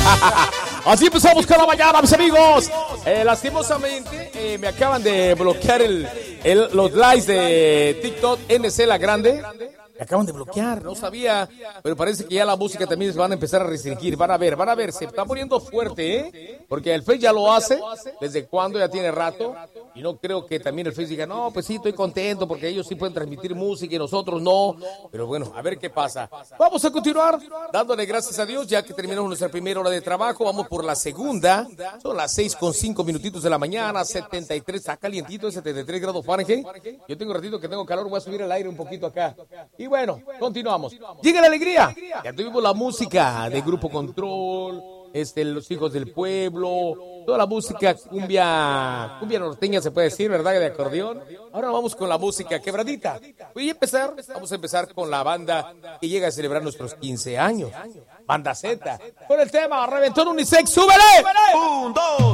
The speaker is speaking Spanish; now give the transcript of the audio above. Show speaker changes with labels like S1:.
S1: Así empezamos cada mañana, mis amigos. Lastimosamente, me acaban de bloquear los likes de TikTok NC La Grande. Me acaban de bloquear, no sabía, pero parece que ya la música también se van a empezar a restringir. Van a ver, se está poniendo fuerte, porque el Face ya lo hace, desde cuando ya tiene rato, y no creo que también el Face diga, no, pues sí, estoy contento, porque ellos sí pueden transmitir música y nosotros no, pero bueno, a ver qué pasa. Vamos a continuar dándole gracias a Dios, ya que terminamos nuestra primera hora de trabajo, vamos por la segunda, son las 6:05 minutitos de la mañana, 73, está calientito, 73 grados Fahrenheit. Yo tengo un ratito que tengo calor, voy a subir el aire un poquito acá. Y bueno, continuamos. Llega la alegría. Ya tuvimos la música de Grupo Control, Los Hijos del Pueblo, toda la música cumbia norteña se puede decir, ¿verdad? De acordeón. Ahora vamos con la música quebradita. Vamos a empezar con la banda que llega a celebrar nuestros 15 años. Banda Z. Con el tema Reventón Unisex, ¡súbele!
S2: 1, 2.